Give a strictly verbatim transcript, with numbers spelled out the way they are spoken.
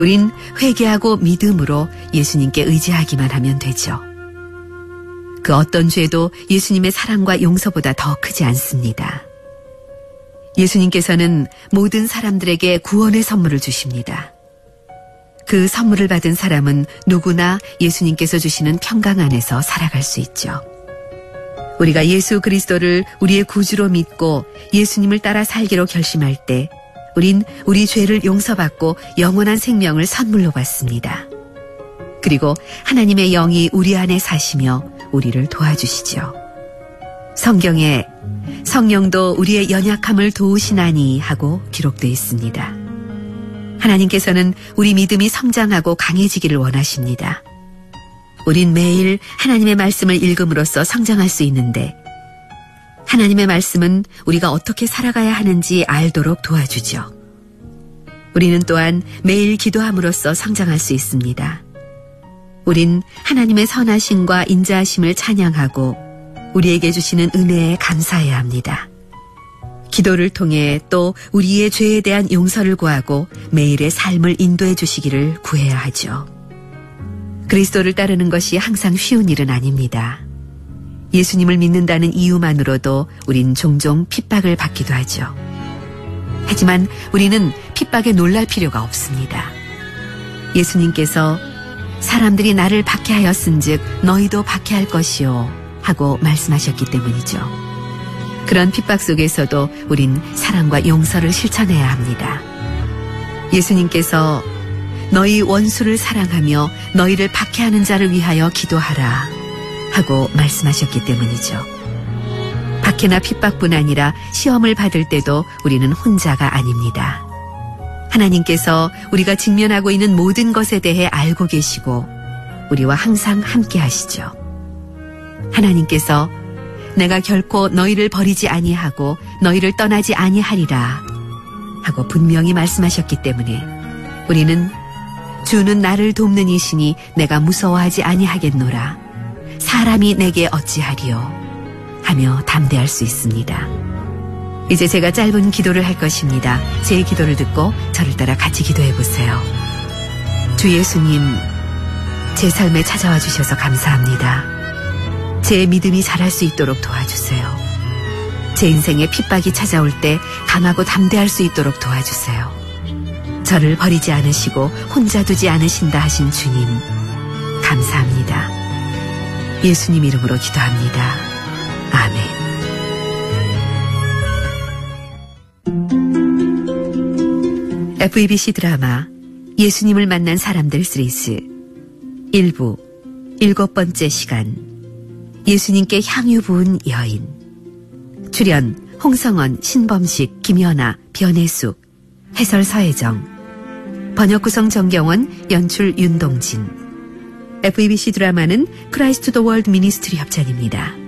우린 회개하고 믿음으로 예수님께 의지하기만 하면 되죠. 그 어떤 죄도 예수님의 사랑과 용서보다 더 크지 않습니다. 예수님께서는 모든 사람들에게 구원의 선물을 주십니다. 그 선물을 받은 사람은 누구나 예수님께서 주시는 평강 안에서 살아갈 수 있죠. 우리가 예수 그리스도를 우리의 구주로 믿고 예수님을 따라 살기로 결심할 때 우린 우리 죄를 용서받고 영원한 생명을 선물로 받습니다. 그리고 하나님의 영이 우리 안에 사시며 우리를 도와주시죠. 성경에 성령도 우리의 연약함을 도우시나니 하고 기록되어 있습니다. 하나님께서는 우리 믿음이 성장하고 강해지기를 원하십니다. 우린 매일 하나님의 말씀을 읽음으로써 성장할 수 있는데 하나님의 말씀은 우리가 어떻게 살아가야 하는지 알도록 도와주죠. 우리는 또한 매일 기도함으로써 성장할 수 있습니다. 우린 하나님의 선하심과 인자하심을 찬양하고 우리에게 주시는 은혜에 감사해야 합니다. 기도를 통해 또 우리의 죄에 대한 용서를 구하고 매일의 삶을 인도해 주시기를 구해야 하죠. 그리스도를 따르는 것이 항상 쉬운 일은 아닙니다. 예수님을 믿는다는 이유만으로도 우린 종종 핍박을 받기도 하죠. 하지만 우리는 핍박에 놀랄 필요가 없습니다. 예수님께서 사람들이 나를 박해하였은즉 너희도 박해할 것이요 하고 말씀하셨기 때문이죠. 그런 핍박 속에서도 우린 사랑과 용서를 실천해야 합니다. 예수님께서 너희 원수를 사랑하며 너희를 박해하는 자를 위하여 기도하라 하고 말씀하셨기 때문이죠. 박해나 핍박뿐 아니라 시험을 받을 때도 우리는 혼자가 아닙니다. 하나님께서 우리가 직면하고 있는 모든 것에 대해 알고 계시고 우리와 항상 함께 하시죠. 하나님께서 내가 결코 너희를 버리지 아니하고 너희를 떠나지 아니하리라 하고 분명히 말씀하셨기 때문에 우리는 주는 나를 돕는 이시니 내가 무서워하지 아니하겠노라. 사람이 내게 어찌하리요 하며 담대할 수 있습니다. 이제 제가 짧은 기도를 할 것입니다. 제 기도를 듣고 저를 따라 같이 기도해 보세요. 주 예수님, 제 삶에 찾아와 주셔서 감사합니다. 제 믿음이 자랄 수 있도록 도와주세요. 제 인생에 핍박이 찾아올 때 강하고 담대할 수 있도록 도와주세요. 저를 버리지 않으시고 혼자 두지 않으신다 하신 주님, 감사합니다. 예수님 이름으로 기도합니다. 아멘. 에프이비씨 드라마 예수님을 만난 사람들 시리즈 일 부 일곱 번째 시간 예수님께 향유 부은 여인. 출연 홍성원, 신범식, 김연아, 변혜숙, 해설 서혜정, 번역 구성 정경원, 연출 윤동진. 에프이비씨 드라마는 크라이스트 더 월드 미니스트리 협찬입니다.